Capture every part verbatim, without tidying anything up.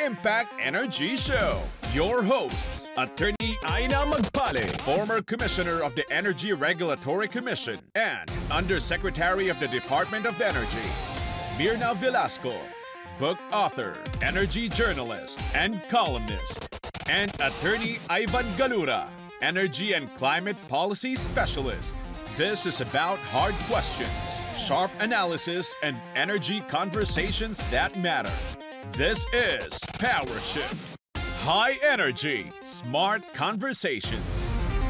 Impact Energy Show. Your hosts, Attorney Aina Magpale, former Commissioner of the Energy Regulatory Commission and Undersecretary of the Department of Energy, Mirna Velasco, book author, energy journalist, and columnist, and Attorney Ivan Galura, Energy and Climate Policy Specialist. This is about hard questions, sharp analysis, and energy conversations that matter. This is Power Shift. High energy, smart conversations.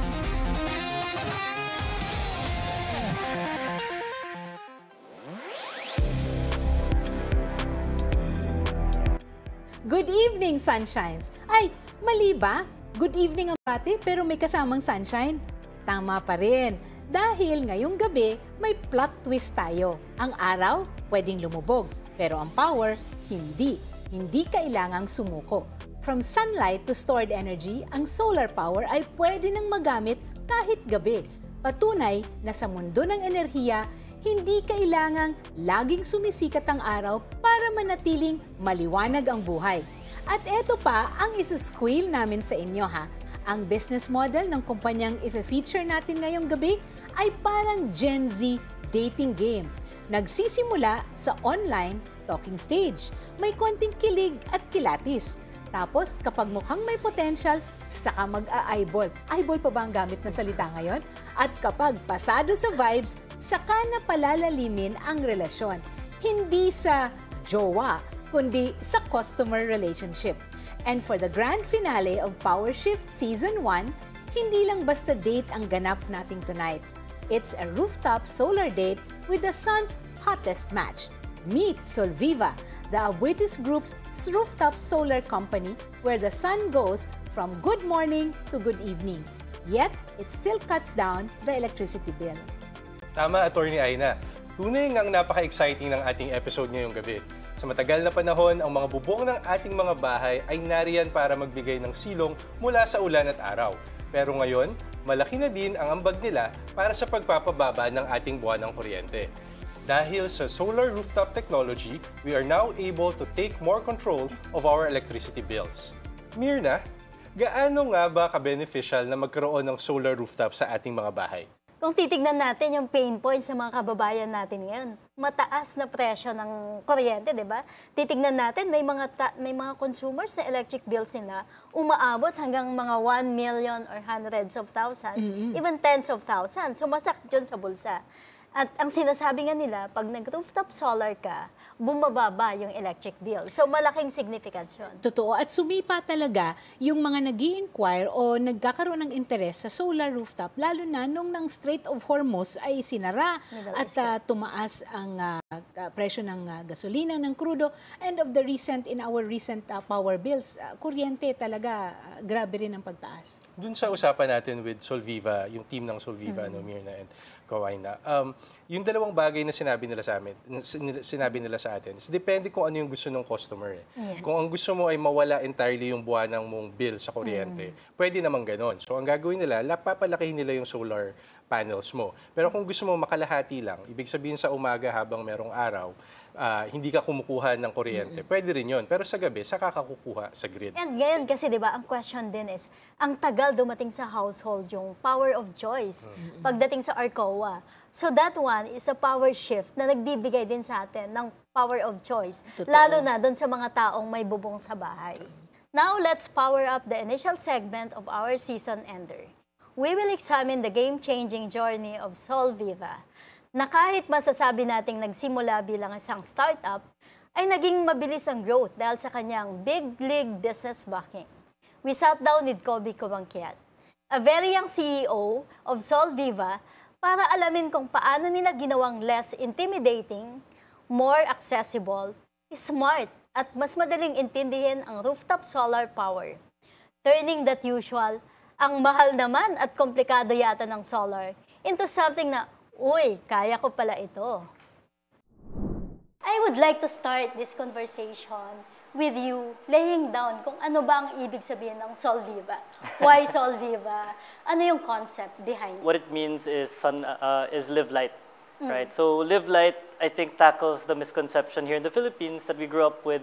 Good evening, sunshines! Ay, mali ba? Good evening ang bati pero may kasamang sunshine? Tama pa rin. Dahil ngayong gabi, may plot twist tayo. Ang araw, pwedeng lumubog. Pero ang power, hindi. Hindi kailangang sumuko. From sunlight to stored energy, ang solar power ay pwede nang magamit kahit gabi. Patunay na sa mundo ng enerhiya, hindi kailangang laging sumisikat ang araw para manatiling maliwanag ang buhay. At eto pa ang isuskwil namin sa inyo ha. Ang business model ng kumpanyang i-feature natin ngayong gabi ay parang Gen Z dating game. Nagsisimula sa online talking stage. May konting kilig at kilatis. Tapos kapag mukhang may potential, saka mag-a-eyeball. Eyeball pa ba ang gamit na salita ngayon? At kapag pasado sa vibes, saka na palalalimin ang relasyon. Hindi sa jowa, kundi sa customer relationship. And for the grand finale of Power Shift Season one, hindi lang basta date ang ganap natin tonight. It's a rooftop solar date with the sun's hottest match. Meet Solviva, the Abuetis Group's rooftop solar company where the sun goes from good morning to good evening. Yet, it still cuts down the electricity bill. Tama, Attorney Aina. Tunay ngang napaka-exciting ng ating episode ngayong gabi. Sa matagal na panahon, ang mga bubong ng ating mga bahay ay nariyan para magbigay ng silong mula sa ulan at araw. Pero ngayon, malaki na din ang ambag nila para sa pagpapababa ng ating buwan ng kuryente. Dahil sa solar rooftop technology, we are now able to take more control of our electricity bills. Mirna, gaano nga ba ka-beneficial na magkaroon ng solar rooftop sa ating mga bahay? Kung titignan natin yung pain points ng mga kababayan natin ngayon, mataas na presyo ng kuryente, di ba? Titignan natin, may mga, ta- may mga consumers na electric bills nila umaabot hanggang mga one million or hundreds of thousands, mm-hmm. even tens of thousands. Sumasakit yun sa bulsa. At ang sinasabi nga nila, pag nag-rooftop solar ka, bumababa yung electric bill. So, malaking significance yun. Totoo. At sumipa talaga yung mga nag-i-inquire o nagkakaroon ng interes sa solar rooftop, lalo na nung ng Strait of Hormuz ay sinara Middle at uh, tumaas ang uh, presyo ng uh, gasolina, ng krudo, and of the recent, in our recent uh, power bills, uh, kuryente talaga, uh, grabe rin ang pagtaas. Dun sa usapan natin with Solviva, yung team ng Solviva, mm-hmm. no, Mirna and Kawaina, um, yung dalawang bagay na sinabi nila sa amin, sinabi nila sa atin, depende kung ano yung gusto ng customer. Eh. Yes. Kung ang gusto mo ay mawala entirely yung buwanang mong bill sa kuryente, mm. pwede naman ganon. So ang gagawin nila, papalakihin nila yung solar panels mo. Pero kung gusto mo makalahati lang, ibig sabihin sa umaga habang merong araw, uh, hindi ka kumukuha ng kuryente, mm-hmm. pwede rin yun. Pero sa gabi, saka ka kukuha sa grid. And ngayon kasi, di ba, ang question din is, ang tagal dumating sa household yung power of choice mm-hmm. pagdating sa ARCOA. So that one is a power shift na nagbibigay din sa atin ng power of choice. Totoo. Lalo na doon sa mga taong may bubong sa bahay. Now, let's power up the initial segment of our season ender. We will examine the game-changing journey of Solviva na kahit masasabi nating nagsimula bilang isang startup, ay naging mabilis ang growth dahil sa kanyang big league business backing. We sat down with Kobe Kumangkiat, a very young C E O of Solviva, para alamin kung paano nila ginawang less intimidating, more accessible, smart, at mas madaling intindihin ang rooftop solar power. Turning that usual, ang mahal naman at komplikado yata ng solar into something na, uy, kaya ko pala ito. I would like to start this conversation with you laying down kung ano ba ang ibig sabihin ng Solviva. Why Solviva? Ano yung concept behind it? What it means is sun, uh, is live light, mm. right? So live light, I think, tackles the misconception here in the Philippines that we grew up with